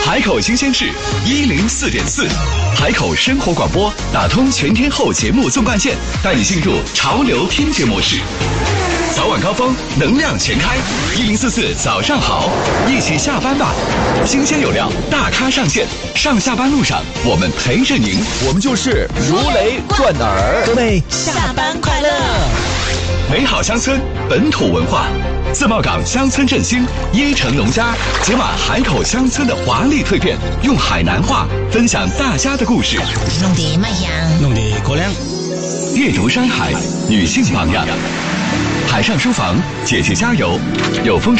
海口新鲜事104.4，海口生活广播打通全天候节目纵贯线，带你进入潮流听觉模式。早晚高峰，能量全开，1044早上好，一起下班吧。新鲜有料，大咖上线，上下班路上我们陪着您， 我们就是如雷贯耳。 各位下班快乐！ 美好乡村，本土文化。自贸港乡村振兴，椰城农家解码海口乡村的华丽蜕变，用海南话分享大家的故事。 弄得卖香， 弄得过凉。 阅读山海，女性榜样。海上书房，姐姐加油，有风。